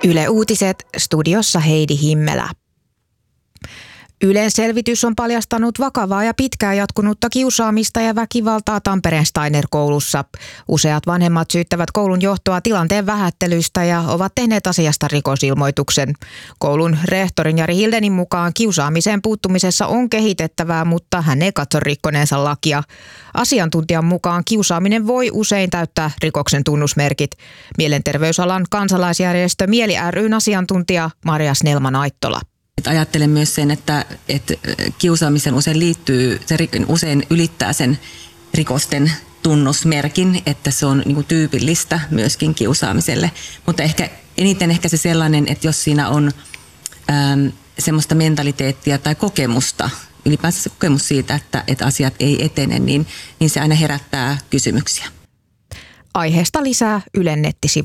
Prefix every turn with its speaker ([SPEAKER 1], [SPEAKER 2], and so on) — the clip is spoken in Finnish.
[SPEAKER 1] Yle Uutiset, studiossa Heidi Himmelä. Ylen selvitys on paljastanut vakavaa ja pitkään jatkunutta kiusaamista ja väkivaltaa Tampereen Steiner-koulussa. Useat vanhemmat syyttävät koulun johtoa tilanteen vähättelystä ja ovat tehneet asiasta rikosilmoituksen. Koulun rehtorin Jari Hildenin mukaan kiusaamiseen puuttumisessa on kehitettävää, mutta hän ei katso rikkoneensa lakia. Asiantuntijan mukaan kiusaaminen voi usein täyttää rikoksen tunnusmerkit. Mielenterveysalan kansalaisjärjestö Mieli ry:n asiantuntija Maria Snellman-Aittola.
[SPEAKER 2] Ajattelen myös sen, että kiusaamisen usein ylittää sen rikosten tunnusmerkin, että se on niin kuin tyypillistä myöskin kiusaamiselle. Mutta eniten se sellainen, että jos siinä on semmoista mentaliteettia tai kokemusta, ylipäänsä se kokemus siitä, että asiat ei etene, niin se aina herättää kysymyksiä.
[SPEAKER 1] Aiheesta lisää Ylen nettisivuilla.